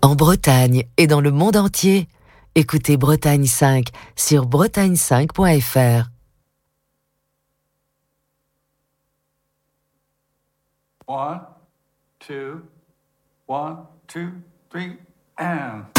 En Bretagne et dans le monde entier, écoutez Bretagne 5 sur bretagne5.fr. 1, 2, 1, 2, 3, and...